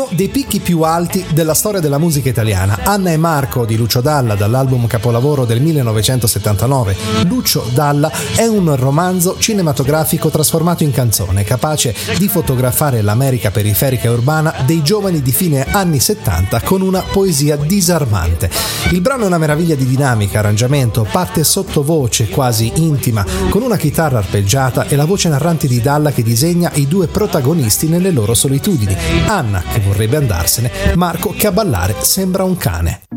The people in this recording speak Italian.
uno dei picchi più alti della storia della musica italiana. Anna e Marco di Lucio Dalla, dall'album capolavoro del 1979. Lucio Dalla è un romanzo cinematografico trasformato in canzone, capace di fotografare l'America periferica e urbana dei giovani di fine anni 70 con una poesia disarmante. Il brano è una meraviglia di dinamica, arrangiamento, parte sottovoce quasi intima, con una chitarra arpeggiata e la voce narrante di Dalla che disegna i due protagonisti nelle loro solitudini. Anna che vorrebbe andarsene, Marco che a ballare sembra un cane.